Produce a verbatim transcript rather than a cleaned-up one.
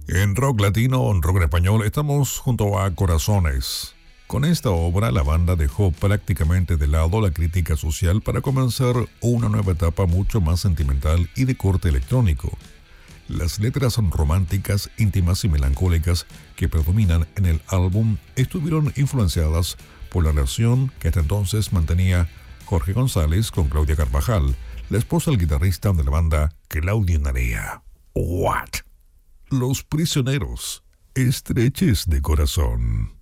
En rock latino, en rock en español, estamos junto a Corazones. Con esta obra, la banda dejó prácticamente de lado la crítica social para comenzar una nueva etapa mucho más sentimental y de corte electrónico. Las letras románticas, íntimas y melancólicas que predominan en el álbum estuvieron influenciadas por la relación que hasta entonces mantenía Jorge González con Claudia Carvajal, la esposa del guitarrista de la banda Claudio Narea. What? Los Prisioneros, Estreches de Corazón.